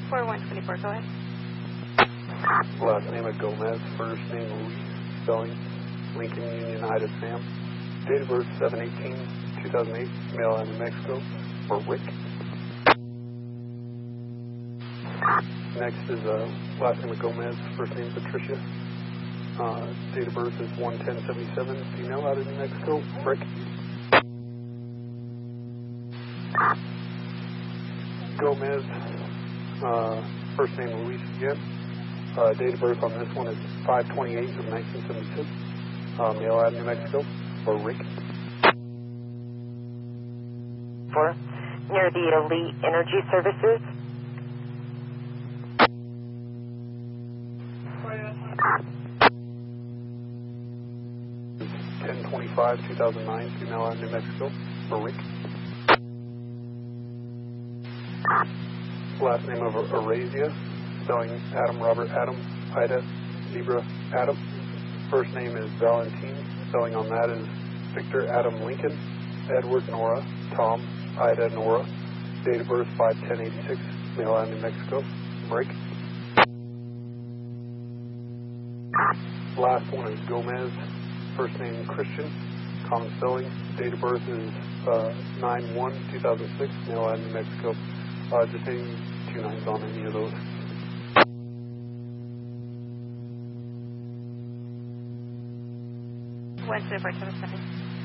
4124, go ahead. Last name of Gomez, first name Luis, spelling Lincoln Union Ida Sam. Date of birth 7/18/2008, male out of New Mexico, for Rick. Next is last name of Gomez, first name Patricia. Date of birth is 1/10/77, female out of New Mexico, Rick. Gomez, first name Luis again. Date of birth on this one is 5/28/1976, male out of New Mexico, for Rick. For near the Elite Energy Services. 10/25/2009, female out of New Mexico, for Rick. Last name of Arazia, spelling Adam Robert Adam, Ida Zebra Adam. First name is Valentine, spelling on that is Victor Adam Lincoln, Edward Nora, Tom, Ida Nora. Date of birth 5/10/86, male out of New Mexico, Rick. Last one is Gomez, first name Christian, common spelling. Date of birth is 9/1/2006, male out of New Mexico. Just any 2 9s on any of those. Wednesday, 4/7/7.